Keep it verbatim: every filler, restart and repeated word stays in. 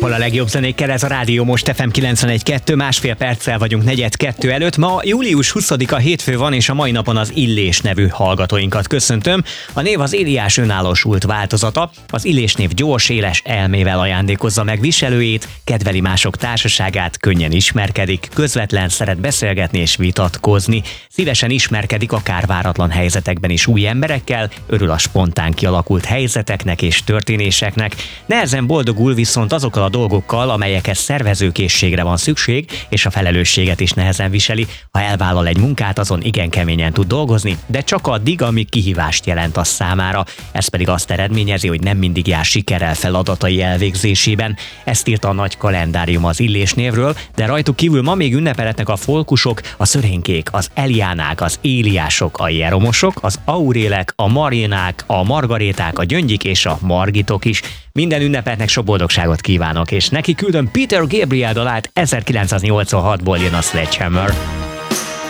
nappal a legjobb zenékkel, ez a Rádió Most ef em kilencvenegy kettő, másfél perccel vagyunk negyed kettő előtt. Ma július huszadika hétfő van, és a mai napon az Illés nevű hallgatóinkat köszöntöm. A név az Éliás önállósult változata. Az Illés név gyors, éles elmével ajándékozza meg viselőjét, kedveli mások társaságát, könnyen ismerkedik, közvetlen, szeret beszélgetni és vitatkozni. Szívesen ismerkedik akár váratlan helyzetekben is új emberekkel, örül a spontán kialakult helyzeteknek és történéseknek. Nehezen boldogul viszont azokkal a dolgokkal, amelyekhez szervezőkészségre van szükség, és a felelősséget is nehezen viseli. Ha elvállal egy munkát, azon igen keményen tud dolgozni, de csak addig, amíg kihívást jelent a számára. Ez pedig azt eredményezi, hogy nem mindig jár sikerrel feladatai elvégzésében. Ezt írta a nagy kalendárium az Illés névről, de rajtuk kívül ma még ünnepelhetnek a folkusok, a szörénkék, az Eliánák, az Éliások, a Jeromosok, az Aurélek, a Marinák, a Margaréták, a Gyöngyik és a Margitok is. Minden ünnepetnek sok boldogságot kívánok, és neki küldöm Peter Gabriel dalát, ezerkilencszáznyolcvanhatból jön a Sledgehammer.